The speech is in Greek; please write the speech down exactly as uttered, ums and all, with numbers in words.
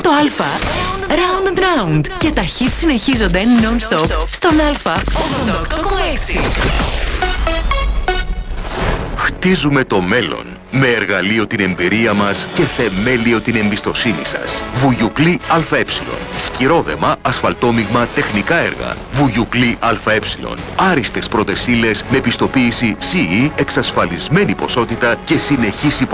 το Α. Round and round. Και τα hits συνεχίζονται non-stop στον Α. ογδόντα οκτώ κόμμα έξι. Χτίζουμε το μέλλον με εργαλείο την εμπειρία μας και θεμέλιο την εμπιστοσύνη σας. Βουγιουκλή ΑΕ. Σκυρόδεμα, ασφαλτόμιγμα, τεχνικά έργα. Βουγιουκλή ΑΕ. Άριστες πρώτες ύλες με πιστοποίηση σι ι, εξασφαλισμένη ποσότητα και συνεχής